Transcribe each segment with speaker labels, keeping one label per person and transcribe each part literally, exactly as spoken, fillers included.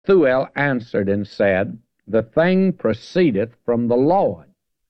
Speaker 1: Bethuel answered and said, The thing proceedeth from the Lord.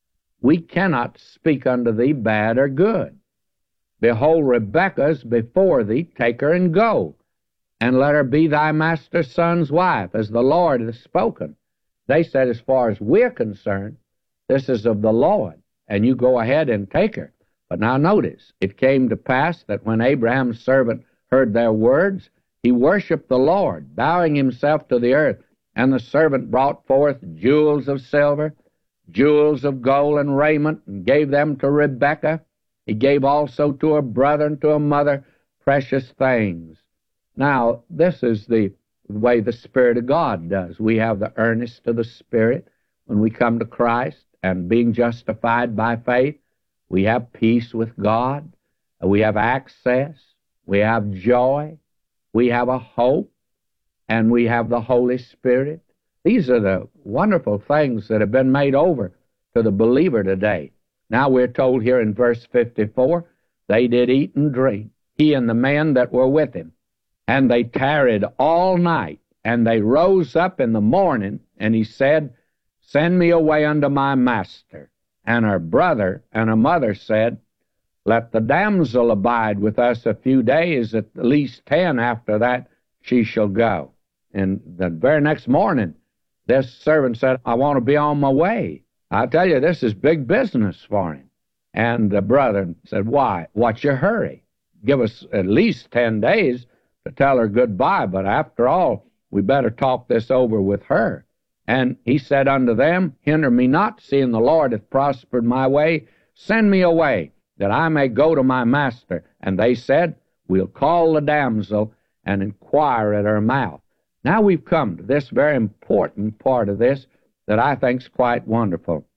Speaker 1: We cannot speak unto thee bad or good. Behold, Rebekah is before thee, take her and go, and let her be thy master's son's wife, as the Lord hath spoken. They said, as far as we're concerned, this is of the Lord, and you go ahead and take her. But now notice, it came to pass that when Abraham's servant heard their words, he worshipped the Lord, bowing himself to the earth. And the servant brought forth jewels of silver, jewels of gold and raiment, and gave them to Rebekah. He gave also to her brother and to her mother precious things. Now, this is the way the Spirit of God does. We have the earnest of the Spirit when we come to Christ, and being justified by faith, we have peace with God, we have access, we have joy, we have a hope, and we have the Holy Spirit. These are the wonderful things that have been made over to the believer today. Now we're told here in verse fifty-four, they did eat and drink, he and the men that were with him. And they tarried all night, and they rose up in the morning, and he said, Send me away unto my master. And her brother and her mother said, Let the damsel abide with us a few days, at least ten, after that she shall go. And the very next morning, this servant said, I want to be on my way. I tell you, this is big business for him. And the brother said, Why? What's your hurry? Give us at least ten days to tell her goodbye, but after all, we better talk this over with her. And he said unto them, Hinder me not, seeing the Lord hath prospered my way. Send me away, that I may go to my master. And they said, We'll call the damsel and inquire at her mouth. Now we've come to this very important part of this that I think is quite wonderful.